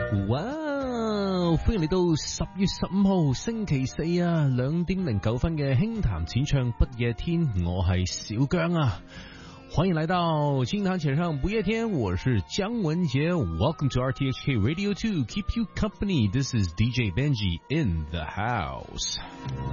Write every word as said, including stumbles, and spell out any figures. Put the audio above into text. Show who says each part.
Speaker 1: 哇！歡迎嚟到十月十五號星期四啊，兩點零九分嘅輕談淺唱不夜天，我係小姜啊，歡迎來到輕談淺唱不夜天，我是姜文杰 ，Welcome to R T H K Radio Two，Keep you company，This is D J Benji in the house。